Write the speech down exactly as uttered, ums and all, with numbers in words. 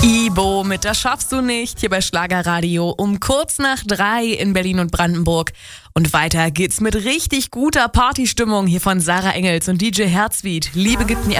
Ibo mit Das schaffst du nicht, hier bei Schlagerradio um kurz nach drei in Berlin und Brandenburg. Und weiter geht's mit richtig guter Partystimmung hier von Sarah Engels und D J Herzwied. Liebe gibt mir